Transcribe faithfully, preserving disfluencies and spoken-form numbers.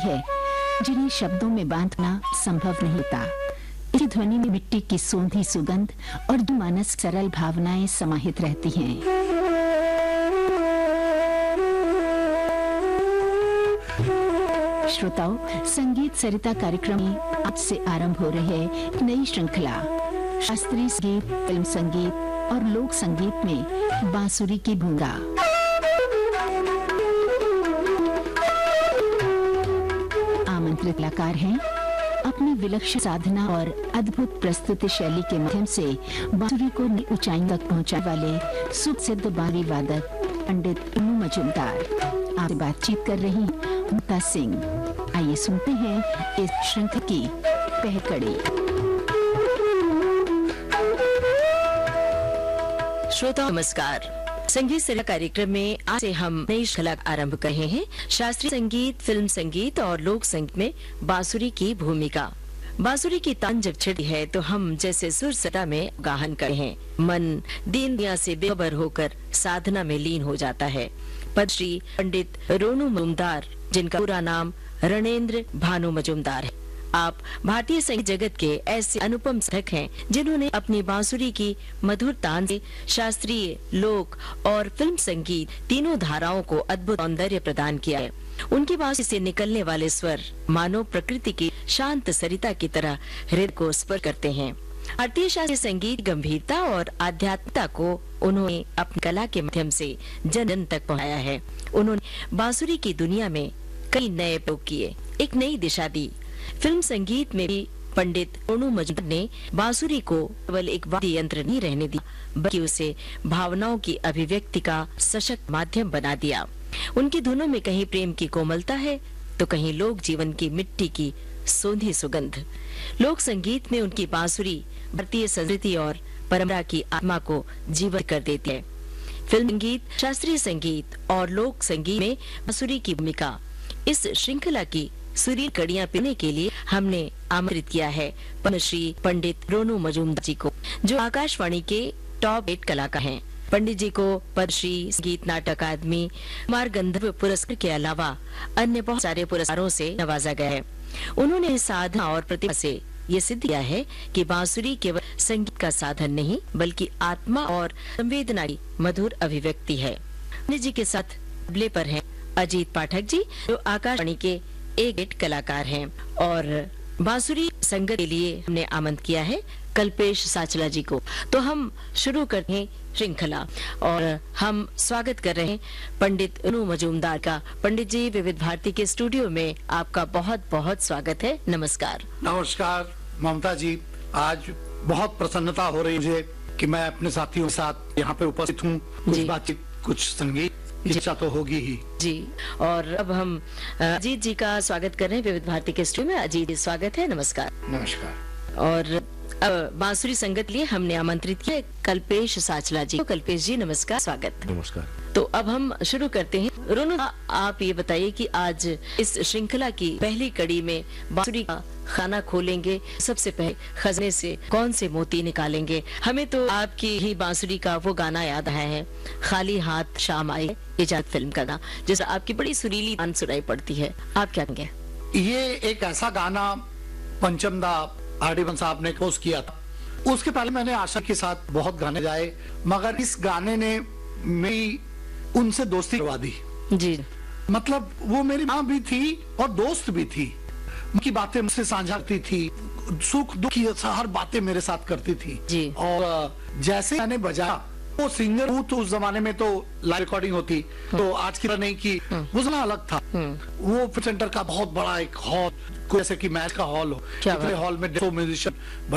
है जिन्हें शब्दों में बांधना संभव नहीं था। इसी ध्वनि में मिट्टी की सोंधी सुगंध और दो मानस सरल भावनाएं समाहित रहती हैं। श्रोताओं, संगीत सरिता कार्यक्रम में आज से आरंभ हो रही है एक नई श्रृंखला। शास्त्रीय संगीत, फिल्म संगीत और लोक संगीत में बांसुरी की भूमिका। आमंत्रित कलाकार हैं अपनी विलक्षण साधना और अद्भुत प्रस्तुति शैली के माध्यम से बांसुरी को नई ऊंचाई तक पहुंचाने वाले सुप्रसिद्ध बांसुरी वादक पंडित रोनू मजूमदार आपसे बातचीत कर रही ममता सिंह। आइए सुनते हैं इस श्रृंखला की पहली कड़ी। श्रोताओं नमस्कार। संगीत सरिता कार्यक्रम में आज से हम नई श्रृंखला आरंभ कर रहे हैं। शास्त्रीय संगीत, फिल्म संगीत और लोक संगीत में बांसुरी की भूमिका। बांसुरी की तान जब छिड़ती है तो हम जैसे सुर सटा में गाहन करते हैं। मन दीन दुनिया से बेखबर होकर साधना में लीन हो जाता है। पद्मश्री पंडित रोनू मजूमदार, जिनका पूरा नाम रणेंद्र भानु मजूमदार है, आप भारतीय संगीत जगत के ऐसे अनुपम साधक हैं जिन्होंने अपनी बांसुरी की मधुर तान से शास्त्रीय, लोक और फिल्म संगीत तीनों धाराओं को अद्भुत सौंदर्य प्रदान किया है। उनकी बांसुरी से निकलने वाले स्वर मानव प्रकृति की शांत सरिता की तरह हृदय को स्पर्श करते हैं। भारतीय शास्त्रीय संगीत गंभीरता और आध्यात्मिकता को उन्होंने अपनी कला के माध्यम से जन जन तक पहुंचाया है। उन्होंने बांसुरी की दुनिया में कई नए प्रयोग किए, एक नई दिशा दी। फिल्म संगीत में भी पंडित रोनू मजूमदार ने बांसुरी को केवल एक वाद्य यंत्र नहीं रहने दिया, बल्कि उसे भावनाओं की अभिव्यक्ति का सशक्त माध्यम बना दिया। उनकी धुनों में कहीं प्रेम की कोमलता है तो कहीं लोक जीवन की मिट्टी की सोंधी सुगंध। लोक संगीत में उनकी बांसुरी भारतीय संस्कृति और परंपरा की आत्मा को जीवित कर देती है। फिल्म संगीत, शास्त्रीय संगीत और लोक संगीत में बांसुरी की भूमिका, इस श्रृंखला की सुरीली कड़ियां पीने के लिए हमने आमंत्रित किया है पद्मश्री पंडित रोनू मजूमदार जी को, जो आकाशवाणी के टॉप एट कलाकार हैं। पंडित जी को पद्मश्री, संगीत नाटक अकादमी, कुमार गंधर्व पुरस्कार के अलावा अन्य बहुत सारे पुरस्कारों से नवाजा गया है। उन्होंने साधना और प्रतिभा से ये सिद्ध किया है कि बांसुरी केवल संगीत का साधन नहीं, बल्कि आत्मा और संवेदना की मधुर अभिव्यक्ति है। पंडित जी के साथ तबले पर हैं अजीत पाठक जी, जो आकाशवाणी के एक हिट कलाकार हैं, और बांसुरी संगत के लिए हमने आमंत्रित किया है कल्पेश साचला जी को। तो हम शुरू करते हैं श्रृंखला और हम स्वागत कर रहे हैं पंडित रोनू मजूमदार का। पंडित जी, विविध भारती के स्टूडियो में आपका बहुत बहुत स्वागत है। नमस्कार। नमस्कार ममता जी, आज बहुत प्रसन्नता हो रही है मुझे कि मैं अपने साथियों के साथ यहाँ पे उपस्थित हूँ। कुछ बातचीत, कुछ संगीत, इच्छा तो होगी ही जी। और अब हम अजीत जी का स्वागत कर रहे हैं विविध भारती के स्टूडियो में। अजीत जी, स्वागत है। नमस्कार। नमस्कार। और बांसुरी संगत लिए हमने आमंत्रित किया कल्पेश साचला जी। तो कल्पेश जी नमस्कार, स्वागत। नमस्कार। तो अब हम शुरू करते हैं। रोनू, आप ये बताइए कि आज इस श्रृंखला की पहली कड़ी में बांसुरी का खाना खोलेंगे। सबसे पहले खजने से कौन से मोती निकालेंगे? हमें तो आपकी ही बांसुरी का वो गाना याद आया है, खाली हाथ शाम आई, इजाजत फिल्म का गाना, जिससे आपकी बड़ी सुरीली तान सुनाई पड़ती है। आप क्या कहेंगे? ये एक ऐसा गाना पंचमदा आरडीवन साहब ने पोस्ट किया था। उसके पहले मैंने आशा के साथ बहुत गाने गाए, मगर इस गाने ने मेरी उनसे दोस्ती करवा दी जी। मतलब वो मेरी माँ भी थी और दोस्त भी थी। उनकी बातें मुझसे साझा करती थी, सुख दुख की हर बातें मेरे साथ करती थी जी। और जैसे मैंने बजाया, वो सिंगर हूँ तो उस जमाने में तो लाइव रिकॉर्डिंग होती, तो आज की तरह नहीं की, वो जमाना अलग था। वो सेंटर का बहुत बड़ा एक हॉल, जैसे कि मैच का हॉल हो, हॉल में दो म्यूजिशियन